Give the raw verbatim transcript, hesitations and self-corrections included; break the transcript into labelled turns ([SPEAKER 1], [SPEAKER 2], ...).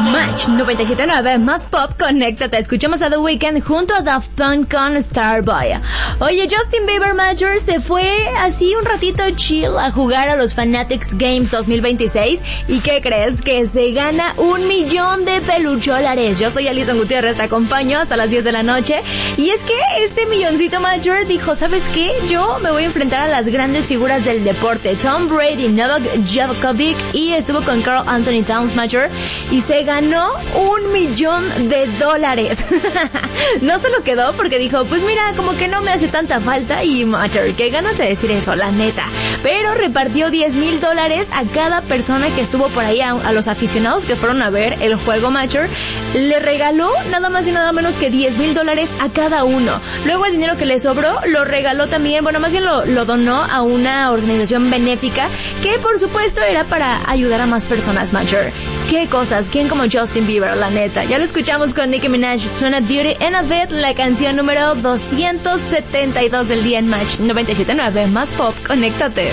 [SPEAKER 1] Match noventa y siete punto nueve más pop, conéctate. Escuchamos a The Weeknd junto a Daft Punk con Starboy. Oye, Justin Bieber Major se fue así un ratito chill a jugar a los Fanatics Games dos mil veintiséis. ¿Y qué crees? Que se gana un millón de pelucholares. Yo soy Alison Gutiérrez, te acompaño hasta las diez de la noche. Y es que este milloncito Major dijo, ¿sabes qué? Yo me voy a enfrentar a las grandes figuras del deporte. Tom Brady, Novak Djokovic, y estuvo con Karl Anthony Towns Major y se ganó un millón de dólares. No se lo quedó porque dijo, pues mira, como que no me hace tanta falta. Y Major, qué ganas de decir eso, la neta. Pero repartió diez mil dólares a cada persona que estuvo por ahí, a, a los aficionados que fueron a ver el juego Major. Le regaló nada más y nada menos que diez mil dólares a cada uno. Luego el dinero que le sobró lo regaló también, bueno, más bien lo, lo donó a una organización benéfica que por supuesto era para ayudar a más personas Major. Qué cosas, ¿quién como Justin Bieber, la neta? Ya lo escuchamos con Nicki Minaj, suena Beauty and a Bit, la canción número doscientos setenta y dos del día en Match noventa y siete punto nueve más pop, conéctate.